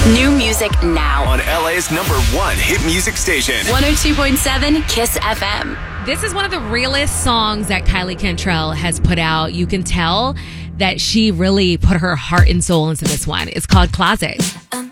New music now on LA's #1 hit music station. 102.7 Kiss FM. This is one of the realest songs that Kylie Cantrell has put out. You can tell that she really put her heart and soul into this one. It's called Closet.